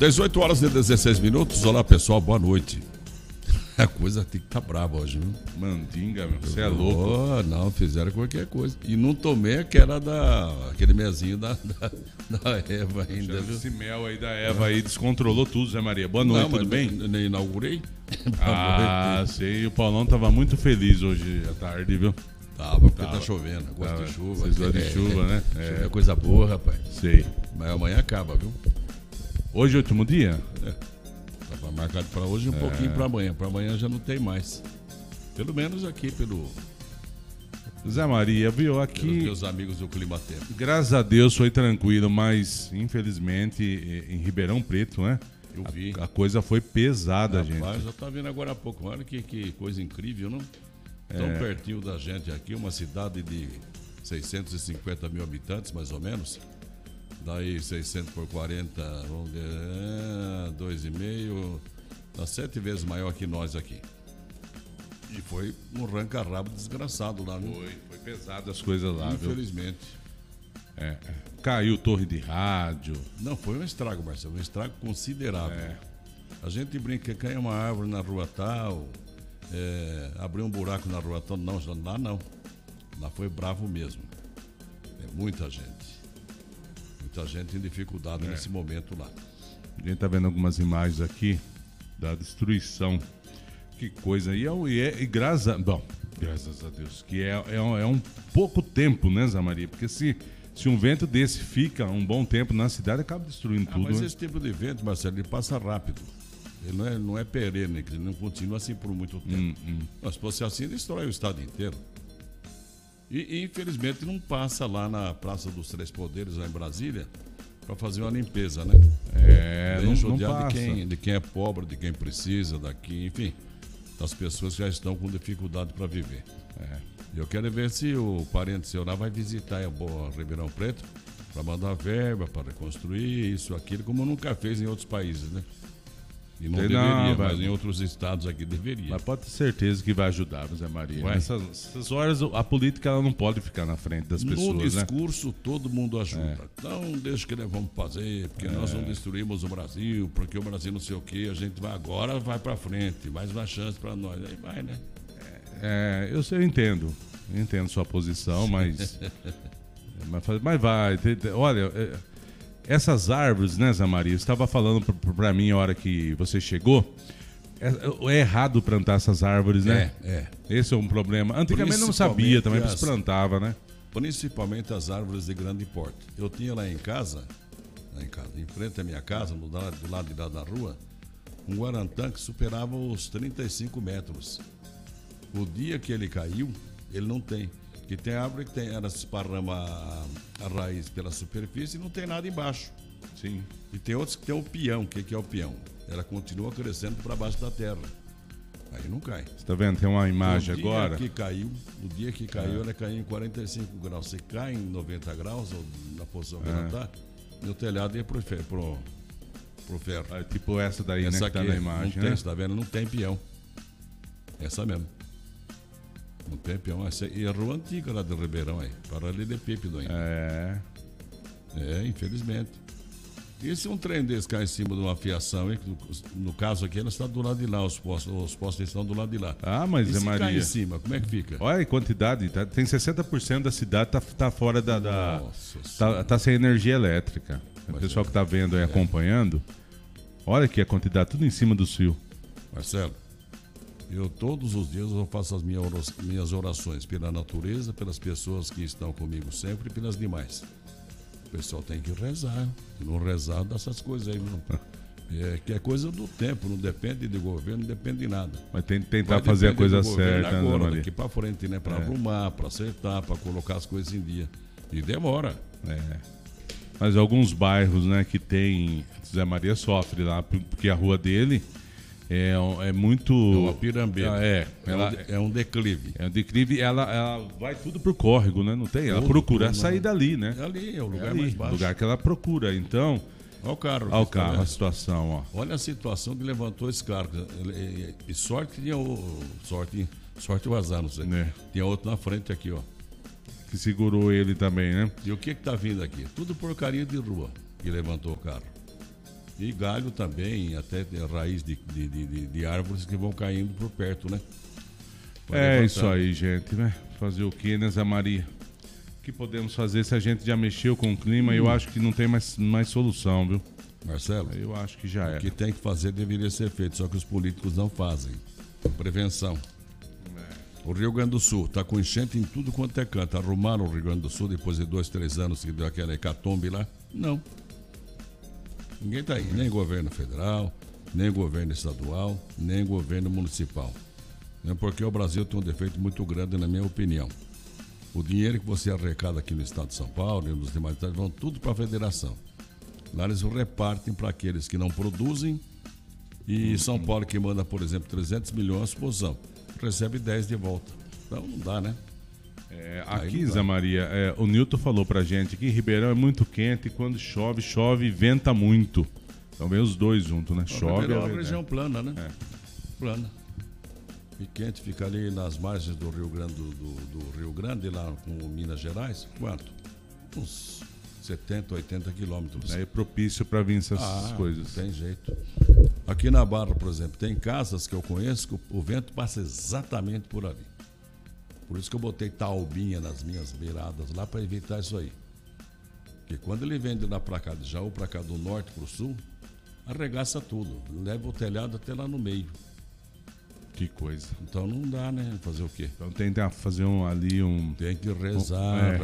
18 horas e 16 minutos. Olá, pessoal, boa noite. A coisa tem que estar brava hoje, viu? Mandinga, meu. Você é louco. Oh, não, fizeram qualquer coisa. E não tomei aquele mezinho da Eva ainda, viu? Esse mel aí da Eva aí descontrolou tudo, Zé Maria. Boa noite, tudo bem? Nem inaugurei. Sei. O Paulão tava muito feliz hoje à tarde, viu? Tava, porque tá chovendo. Gosto de chuva. Vocês gostam de chuva, né? É coisa boa, rapaz. Sei. Mas amanhã acaba, viu? Hoje é o último dia? Tava marcado para hoje e um pouquinho para amanhã. Para amanhã já não tem mais. Pelo menos aqui pelo Zé Maria, viu? pelos Aqui, meus amigos do Climatempo. graças a Deus, foi tranquilo, mas infelizmente em Ribeirão Preto, né? Eu vi. A coisa foi pesada, gente. Rapaz, eu tava vendo agora há pouco. Olha que coisa incrível, não? Tão pertinho da gente aqui, uma cidade de 650 mil habitantes, mais ou menos. Daí 600 por 40, vamos ver, 2,5, dá 7 vezes maior que nós aqui. E foi um arranca-rabo desgraçado lá, viu? Foi pesado as coisas lá, viu? Infelizmente. Caiu torre de rádio. Não, foi um estrago, Marcelo, um estrago considerável. A gente brinca que caiu uma árvore na rua tal, abriu um buraco na rua tal. Não, lá não. Lá foi bravo mesmo. É muita gente. Muita gente em dificuldade nesse momento lá. A gente tá vendo algumas imagens aqui da destruição. Que coisa. E graças a Deus, que é um pouco tempo, né, Zé Maria? Porque se um vento desse fica um bom tempo na cidade, acaba destruindo tudo. Mas né? esse tipo de vento, Marcelo, ele passa rápido. Ele não é perene, ele não continua assim por muito tempo. Mas se fosse assim, destrói o estado inteiro. E infelizmente não passa lá na Praça dos Três Poderes, lá em Brasília, para fazer uma limpeza, né? Não judiar passa. de quem é pobre, de quem precisa, daqui, enfim, das pessoas que já estão com dificuldade para viver. Eu quero ver se o parente seu lá vai visitar a Ribeirão Preto para mandar verba, para reconstruir isso, aquilo, como nunca fez em outros países, né? E não deveria, mas em outros estados aqui deveria. Mas pode ter certeza que vai ajudar, Zé Maria. Vai. Nessas horas, a política ela não pode ficar na frente das pessoas, No né? discurso, todo mundo ajuda. Então, deixa que nós vamos fazer, porque nós não destruímos o Brasil, porque o Brasil não sei o quê, a gente vai para frente, mais uma chance para nós. Aí vai, né? Eu entendo sua posição, mas vai. Olha, essas árvores, né, Zé Maria? Você estava falando para mim a hora que você chegou. É errado plantar essas árvores, né? Esse é um problema. Antigamente não sabia também, mas plantava, né? Principalmente as árvores de grande porte. Eu tinha lá em casa, em frente à minha casa, do lado de lá da rua, um guarantã que superava os 35 metros. O dia que ele caiu, ele não tem. Que tem árvore que ela esparrama a raiz pela superfície e não tem nada embaixo. Sim. E tem outros que tem o peão. O que é o peão? Ela continua crescendo para baixo da terra. Aí não cai. Você tá vendo? Tem uma imagem agora. O dia que caiu, ela caiu em 45 graus. Se cai em 90 graus, ou na posição que ela está, meu telhado ia pro ferro. Tipo essa daí, Essa né? Que aqui, tá na imagem, não tem, né? você tá vendo? Não tem peão. Essa mesmo. Não tem peão. Essa é a rua antiga lá de Ribeirão aí. Paralelepípedo ainda. Infelizmente. E se um trem desse cai em cima de uma fiação, hein? No caso aqui, ela está do lado de lá, os postos estão do lado de lá. Mas e Zé se Maria, cai em cima, como é que fica? olha a quantidade, tem 60% da cidade tá fora Nossa tá sem energia elétrica. O pessoal que tá vendo aí, acompanhando, olha aqui a quantidade, tudo em cima do fio. Marcelo, eu todos os dias eu faço as minhas orações pela natureza, pelas pessoas que estão comigo sempre e pelas demais. O pessoal tem que rezar. Se não rezar, dessas coisas aí, não. Que é coisa do tempo, não depende de governo, não depende de nada. Mas tem que tentar fazer a coisa certa, né, agora, Maria? daqui para frente, né? Para arrumar, para acertar, para colocar as coisas em dia. E demora. Mas alguns bairros, né, que tem... Zé Maria sofre lá, porque a rua dele é muito... É uma pirambeira. É um declive. É um declive, ela vai tudo pro córrego, né? Não tem? Ela procura sair dali, né? É o lugar mais baixo. O lugar que ela procura, então... Olha o carro. Olha o carro, a situação, ó. Olha a situação que levantou esse carro. E sorte tinha sorte o azar, não sei. Tinha outro na frente aqui, ó. Que segurou ele também, né? E o que tá vindo aqui? Tudo porcaria de rua que levantou o carro. E galho também, até raiz de árvores que vão caindo por perto, né? Isso aí, gente, né? Fazer o que, né, Zé Maria? O que podemos fazer se a gente já mexeu com o clima? Eu acho que não tem mais solução, viu? Marcelo, eu acho que já o que tem que fazer deveria ser feito, só que os políticos não fazem. Prevenção. O Rio Grande do Sul está com enchente em tudo quanto é canto. Arrumaram o Rio Grande do Sul depois de 2, 3 anos que deu aquela hecatombe lá? Não. Ninguém está aí, nem governo federal, nem governo estadual, nem governo municipal. É porque o Brasil tem um defeito muito grande, na minha opinião. O dinheiro que você arrecada aqui no estado de São Paulo e nos demais estados vão tudo para a federação. Lá eles repartem para aqueles que não produzem e São Paulo, que manda, por exemplo, 300 milhões à exposição, recebe 10 de volta. Então não dá, né? Aqui, Zé Maria, o Nilton falou pra gente que Ribeirão é muito quente e quando chove e venta muito. Então vem os dois juntos, né? Chove. Ribeirão é uma região plana, né? Plana. E quente, fica ali nas margens do Rio Grande, do Rio Grande, lá com Minas Gerais. Quanto? Uns 70, 80 quilômetros. É propício para vir essas coisas. Tem jeito. Aqui na Barra, por exemplo, tem casas que eu conheço que o vento passa exatamente por ali. Por isso que eu botei taubinha nas minhas beiradas lá para evitar isso aí. Porque quando ele vem de lá para cá, de Jaú para cá, do norte para o sul, arregaça tudo. Leva o telhado até lá no meio. Que coisa. Então não dá, né? Fazer o quê? Então tem que fazer Tem que rezar.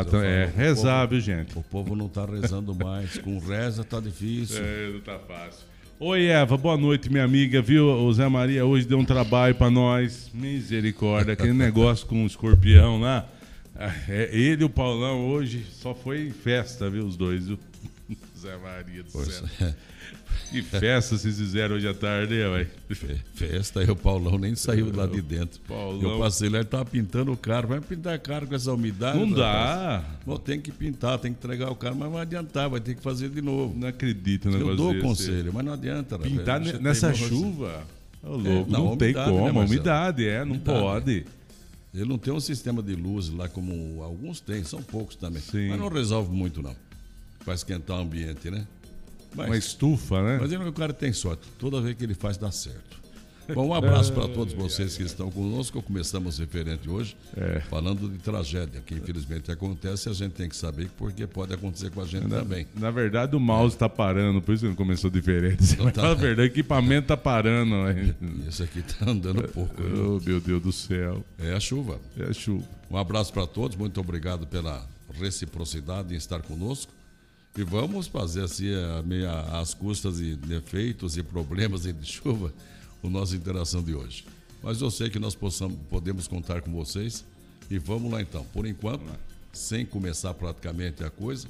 Rezar, viu, gente? O povo não tá rezando mais. Com reza tá difícil. Não tá fácil. Oi, Eva, boa noite, minha amiga, viu? O Zé Maria hoje deu um trabalho pra nós. Misericórdia, aquele negócio com o escorpião lá. Ele e o Paulão hoje só foi festa, viu? Os dois, viu? Zé Maria do céu. Que festa vocês fizeram hoje à tarde, né, velho? Festa, e o Paulão nem saiu lá de dentro. Paulão... Eu passei lá, ele tava pintando o carro. Vai pintar carro com essa umidade? Não dá. Bom, tem que pintar, tem que entregar o carro, mas não vai adiantar, vai ter que fazer de novo. Não acredito no negócio desse. Eu dou desse. Conselho, mas não adianta. Pintar nessa chuva? Louco, não tem como, né, umidade, não pode. Ele não tem um sistema de luz lá como alguns têm, são poucos também. Sim. Mas não resolve muito, não. Vai esquentar o ambiente, né? Uma estufa, né? Mas o cara tem sorte. Toda vez que ele faz, dá certo. Bom, um abraço para todos vocês que estão conosco. Começamos referente hoje, falando de tragédia, que infelizmente acontece e a gente tem que saber porque pode acontecer com a gente também. Na verdade, o mouse está parando, por isso que não começou diferente. Na verdade, o equipamento está parando. Esse aqui está andando pouco. Oh, meu Deus do céu. É a chuva. É a chuva. Um abraço para todos, muito obrigado pela reciprocidade em estar conosco. E vamos fazer assim, às custas de defeitos e problemas de chuva, a nossa interação de hoje. Mas eu sei que nós podemos contar com vocês. E vamos lá então. Por enquanto, sem começar praticamente a coisa,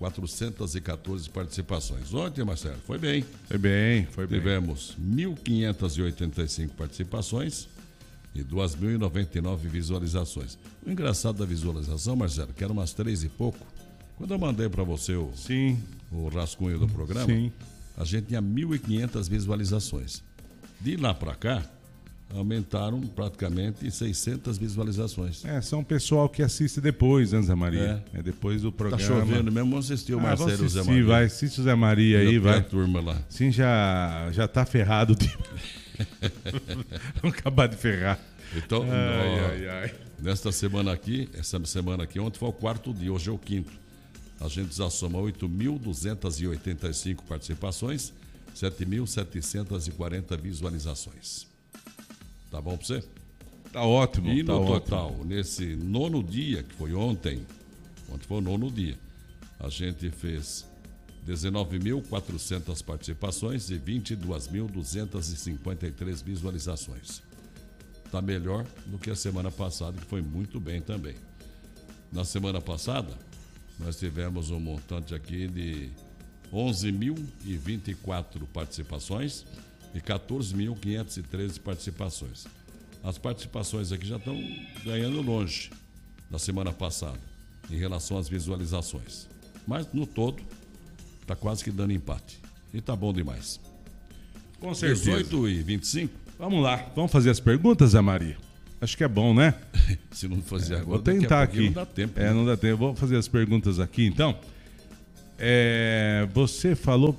414 participações. Ontem, Marcelo, foi bem. Foi bem. Tivemos 1.585 participações e 2.099 visualizações. O engraçado da visualização, Marcelo, que era umas 3 e pouco, quando eu mandei para você o rascunho do programa, a gente tinha 1.500 visualizações. De lá para cá, aumentaram praticamente 600 visualizações. São pessoal que assiste depois, né, Zé Maria? Depois do programa. Tá chovendo mesmo, vamos assistir o Marcelo e o Zé Maria. Vai, assiste o Zé Maria aí, vai. A turma lá. Sim, já tá ferrado. Vamos acabar de ferrar. Então, nesta semana aqui, ontem foi o 4º dia, hoje é o 5º. A gente já soma 8.285 participações, 7.740 visualizações. Tá bom para você? Tá ótimo. E no total, nesse 9º dia, que foi ontem foi o 9º dia, a gente fez 19.400 participações e 22.253 visualizações. Tá melhor do que a semana passada, que foi muito bem também. Na semana passada, nós tivemos um montante aqui de 11.024 participações e 14.513 participações. As participações aqui já estão ganhando longe da semana passada, em relação às visualizações. Mas, no todo, está quase que dando empate. E tá bom demais. Com certeza. 18h25. Vamos lá. Vamos fazer as perguntas, Zé Maria? Acho que é bom, né? Se não fazer agora, vou tentar aqui. Não dá tempo. Né? Não dá tempo. Vou fazer as perguntas aqui, então. Você falou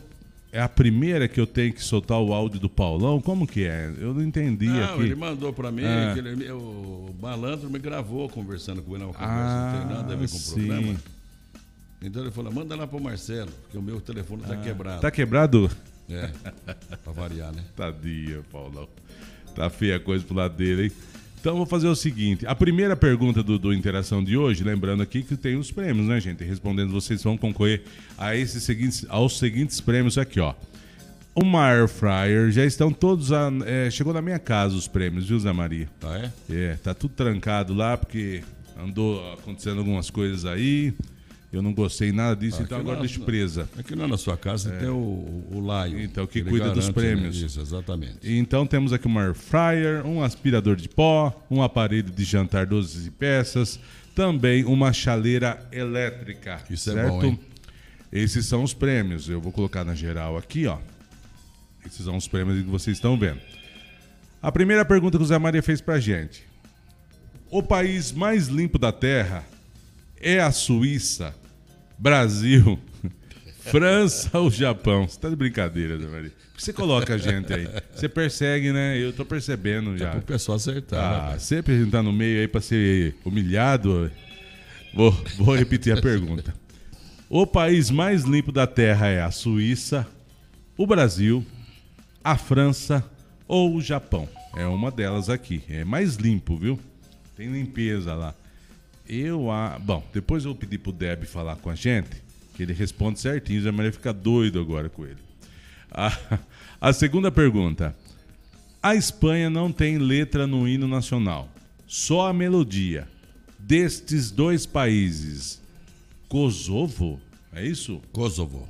É a primeira que eu tenho que soltar o áudio do Paulão? Como que é? Eu não entendi aqui. Ele mandou pra mim, que o Malandro me gravou conversando com ele. Uma conversa não tem nada a ver com o programa. Então ele falou, manda lá pro Marcelo, porque o meu telefone tá quebrado. Tá quebrado? É, pra variar, né? Tadinha, Paulão. Tá feia a coisa pro lado dele, hein? Então vou fazer o seguinte, a primeira pergunta do Interação de hoje, lembrando aqui que tem os prêmios, né, gente? Respondendo, vocês vão concorrer aos seguintes prêmios aqui, ó. Uma Air Fryer, já estão todos, chegou na minha casa os prêmios, viu, Zé Maria? Ah, é? É, tá tudo trancado lá, porque andou acontecendo algumas coisas aí, eu não gostei nada disso, então agora deixo presa. Aqui lá na sua casa tem o Laio. Então, que cuida dos prêmios. Isso, exatamente. Então temos aqui uma Air Fryer, um aspirador de pó, um aparelho de jantar 12 peças, também uma chaleira elétrica. Isso certo? É bom, hein? Esses são os prêmios. Eu vou colocar na geral aqui, ó. Esses são os prêmios que vocês estão vendo. A primeira pergunta que o Zé Maria fez pra gente. O país mais limpo da Terra é a Suíça, Brasil, França ou Japão? Você tá de brincadeira, Zé Maria? Por que você coloca a gente aí? Você persegue, né? Eu tô percebendo já. É pro pessoal acertar. Sempre a gente tá no meio aí pra ser humilhado. Vou repetir a pergunta. O país mais limpo da Terra é a Suíça, o Brasil, a França ou o Japão? É uma delas aqui. É mais limpo, viu? Tem limpeza lá. Bom, depois eu vou pedir pro Deb falar com a gente, que ele responde certinho, já Maria fica doido agora com ele. A segunda pergunta. A Espanha não tem letra no hino nacional, só a melodia. Destes dois países, Kosovo? É isso? Kosovo.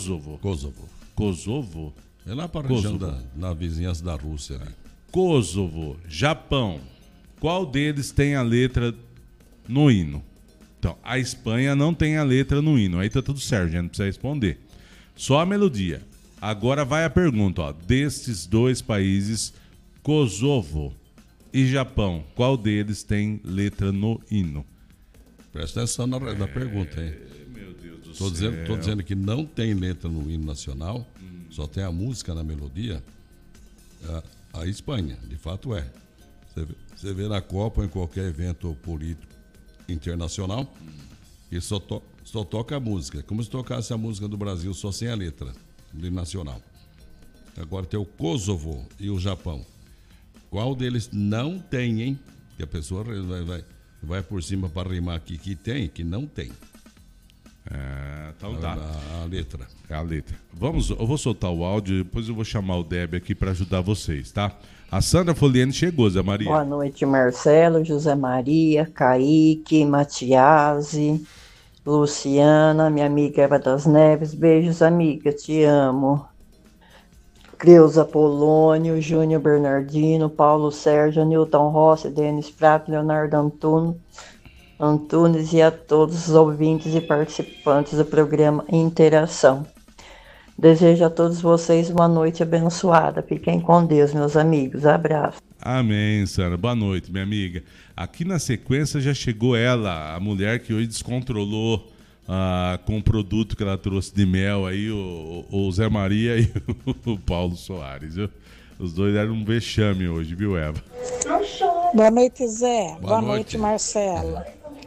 É lá para a região na vizinhança da Rússia. Ali. Kosovo, Japão. Qual deles tem a letra no hino? Então, a Espanha não tem a letra no hino. Aí tá tudo certo, já não precisa responder. Só a melodia. Agora vai a pergunta, ó. Destes dois países, Kosovo e Japão, qual deles tem letra no hino? Presta atenção na pergunta, hein? Meu Deus do céu. Tô dizendo que não tem letra no hino nacional, só tem a música na melodia. A Espanha, de fato é. Você vê na Copa ou em qualquer evento político internacional e só toca a música. Como se tocasse a música do Brasil só sem a letra do hino nacional. Agora tem o Kosovo e o Japão. Qual deles não tem, hein? Que a pessoa vai por cima para rimar aqui que tem, que não tem. Então tá. A letra. É a letra. Eu vou soltar o áudio, depois eu vou chamar o Deb aqui para ajudar vocês, tá? A Sandra Foliene chegou, Zé Maria. Boa noite, Marcelo, José Maria, Kaique, Matiasi, Luciana, minha amiga Eva das Neves. Beijos, amiga, te amo. Creuza Polônio, Júnior Bernardino, Paulo Sérgio, Newton Rossi, Denis Prato, Leonardo Antunes e a todos os ouvintes e participantes do programa Interação. Desejo a todos vocês uma noite abençoada. Fiquem com Deus, meus amigos. Abraço. Amém, Sandra. Boa noite, minha amiga. Aqui na sequência já chegou ela, a mulher que hoje descontrolou com o produto que ela trouxe de mel aí, o Zé Maria e o Paulo Soares, viu? Os dois deram um vexame hoje, viu, Eva? Boa noite, Zé. Boa noite, Marcelo.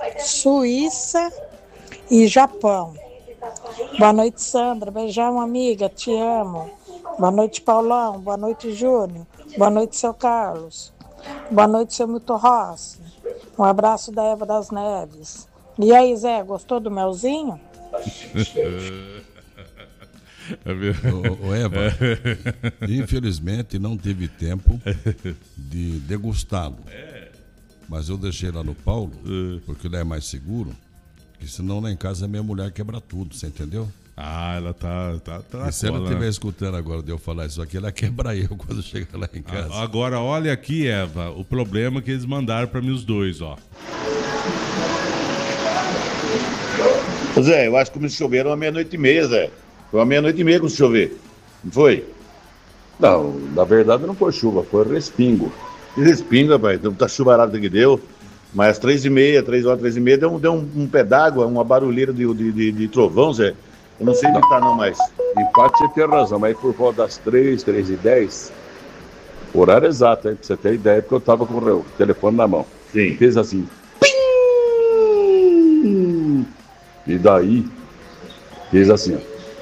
Suíça e Japão. Boa noite, Sandra. Beijão, amiga. Te amo. Boa noite, Paulão. Boa noite, Júnior. Boa noite, seu Carlos. Boa noite, seu Milton Rossi. Um abraço da Eva das Neves. E aí, Zé, gostou do melzinho? Ô Eva, infelizmente não teve tempo de degustá-lo. Mas eu deixei lá no Paulo, porque ele é mais seguro, que senão lá em casa a minha mulher quebra tudo, você entendeu? Ela tá E se ela estiver escutando agora de eu falar isso aqui, ela quebra eu quando chegar lá em casa. Agora, olha aqui, Eva, o problema que eles mandaram pra mim os dois, ó. Zé, eu acho que começou a chover uma 00:30, Zé. Foi uma 00:30 que começou a chover. Não foi? Não, na verdade não foi chuva, foi respingo. Que respingo, rapaz. Tá chuvarada que deu. Mas às 3h30, 3h, 3h30, deu um pé d'água, uma barulheira de trovão, Zé. Eu não sei onde tá não mais. Empate você tem razão, mas por volta das 3h10, horário exato, hein? Pra você ter ideia, porque eu tava com o telefone na mão. Sim. Fez assim. Pim! E daí, fez assim, ó.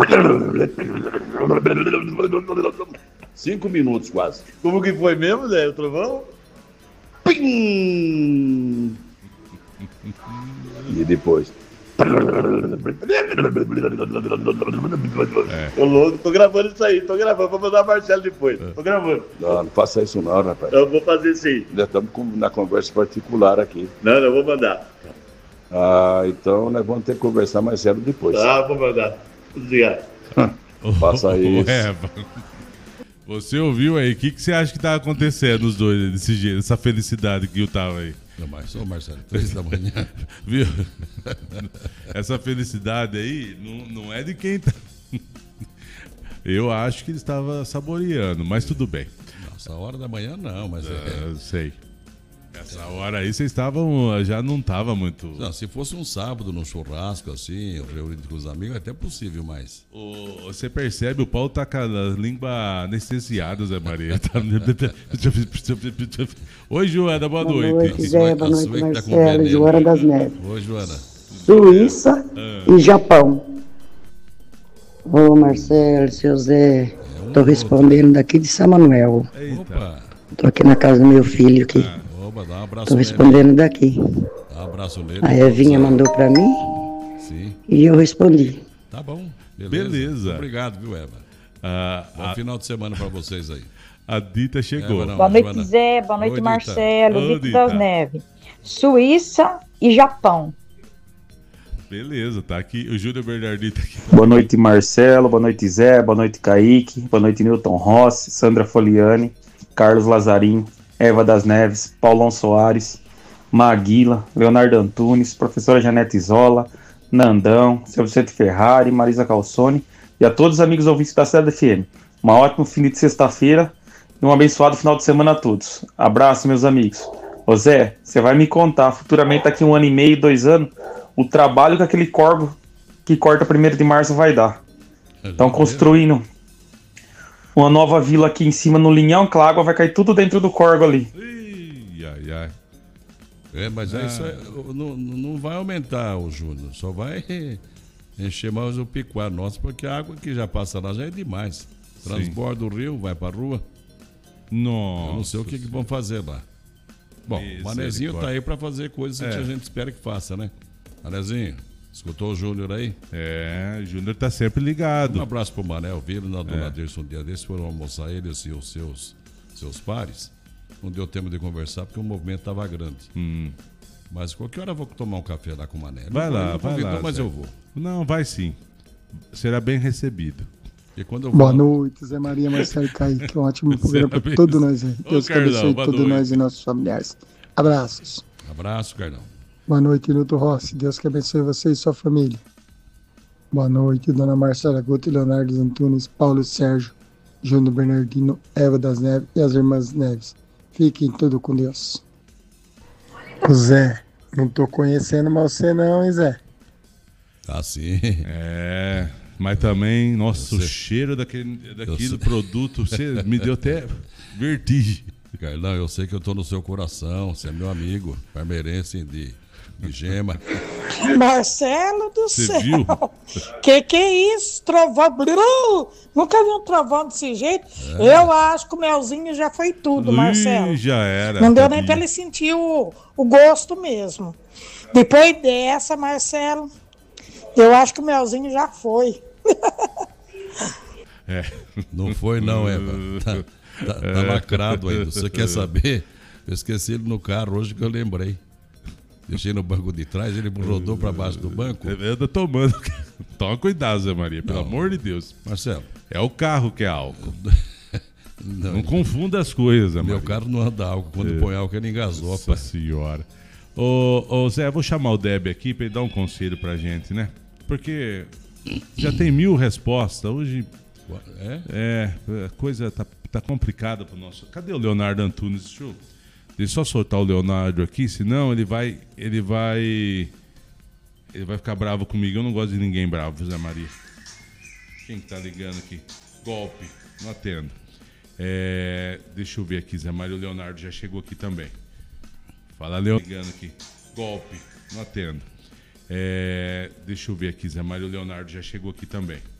5 minutos quase. Como que foi mesmo, Zé? O trovão? Pim! E depois. Tô louco, tô gravando isso aí, tô gravando, vou mandar o Marcelo depois. Tô gravando. Não faça isso não, rapaz. Eu vou fazer sim. Nós estamos na conversa particular aqui. Não, vou mandar. Então nós vamos ter que conversar mais cedo depois. Vou mandar. Obrigado. Faça isso. Você ouviu aí? O que você acha que tá acontecendo os dois desse jeito, essa felicidade que eu tava aí? Não, mas só Marcelo, 3 da manhã. Viu? Essa felicidade aí não é de quem tá. Eu acho que ele estava saboreando, mas tudo bem. Não, essa hora da manhã não, mas sei. Essa hora aí vocês estavam. Já não tava muito. Não, se fosse um sábado num churrasco assim, reunido com os amigos, é até possível, mas. Você percebe, o Paulo tá com a língua anestesiada, Zé Maria. Oi, Joana, boa noite. Boa noite, Zé, boa noite, Tá Marcelo, Joana das Neves. Oi, Joana. Suíça e Japão. Ô, Marcelo, seu Zé, tô respondendo daqui de São Manuel. Opa. Tô aqui na casa do meu filho aqui. Opa, dá um abraço Tô nele. respondendo daqui. Dá um abraço nele. A Evinha mandou pra mim. Sim. E eu respondi. Tá bom. Beleza. Obrigado, viu, Eva? Bom final de semana pra vocês aí. A Dita chegou. Boa noite, Zé. Boa noite, Marcelo. Vitor das Neves. Suíça e Japão. Beleza, tá aqui. O Júlio Bernardino tá aqui. Boa noite, Marcelo. Boa noite, Zé. Boa noite, Kaique. Boa noite, Newton Rossi, Sandra Foliani, Carlos Lazarim, Eva das Neves, Paulão Soares, Maguila, Leonardo Antunes, professora Janete Isola, Nandão, Seu Vicente Ferrari, Marisa Calçone e a todos os amigos ouvintes da Cidade FM. Um ótimo fim de sexta-feira e um abençoado final de semana a todos. Abraço, meus amigos. Ô Zé, você vai me contar futuramente, daqui 1 ano e meio, 2 anos, o trabalho que aquele corvo que corta 1º de março vai dar. Estão construindo uma nova vila aqui em cima no Linhão, que a água vai cair tudo dentro do corvo ali. Ai. Mas isso não vai aumentar o Júnior, só vai encher mais o picuar nosso, porque a água que já passa lá já é demais. Transborda o rio, vai pra rua. Nossa. Eu não sei o que vão fazer lá. Bom, o Manezinho tá aí pra fazer coisas que a gente espera que faça, né? Manezinho, escutou o Júnior aí? O Júnior tá sempre ligado. Um abraço pro Manel, viram na Dona Aderson um dia desse, foram almoçar ele e os seus pares. Não deu tempo de conversar porque o movimento tava grande. Mas qualquer hora eu vou tomar um café lá com o Manel. Vai lá. Mas eu vou. Não, vai sim. Será bem recebido. E quando eu Boa noite, Zé Maria, Marcelo e Kaique. Um ótimo programa para todos nós. Deus que abençoe todos nós e nossos familiares. Abraços. Abraço, Carlão. Boa noite, Nilton Rossi. Deus que abençoe você e sua família. Boa noite, Dona Marcela Guto, Leonardo Antunes, Paulo Sérgio, Júnior Bernardino, Eva das Neves e as Irmãs Neves. Fiquem tudo com Deus. Zé, não tô conhecendo mais você não, hein, Zé? Ah, sim. Mas também, nossa, o cheiro daquele produto, você me deu até vertigem. Carlão, eu sei que eu tô no seu coração, você é meu amigo, parmeirense de Gema. Marcelo do Você céu. viu? Que é isso? Trovão. Nunca vi um trovão desse jeito. Eu acho que o melzinho já foi tudo, Marcelo. Já era. Não deu nem pra ele sentir o gosto mesmo. Depois dessa, Marcelo, eu acho que o melzinho já foi. Não foi não, Eva. Tá lacrado ainda. Você quer saber? Eu esqueci ele no carro hoje que eu lembrei. Deixei no banco de trás, ele rodou para baixo do banco. Eu tô tomando. Toma cuidado, Zé Maria, pelo amor de Deus. Marcelo. É o carro que é álcool. Não confunda as coisas, Zé Maria. Meu carro não anda álcool. Quando põe álcool, ele engasopa. Nossa senhora. Ô Zé, vou chamar o Deb aqui para ele dar um conselho pra gente, né? Porque já tem 1000 respostas. Hoje a coisa tá complicada pro nosso. Cadê o Leonardo Antunes? Deixa eu só soltar o Leonardo aqui, senão ele vai ficar bravo comigo. Eu não gosto de ninguém bravo, Zé Maria. Quem que tá ligando aqui? Golpe. Não atendo. Deixa eu ver aqui, Zé Mário. O Leonardo já chegou aqui também. Fala, Leonardo. Ligando aqui. Golpe. Não atendo. Deixa eu ver aqui, Zé Mário. O Leonardo já chegou aqui também.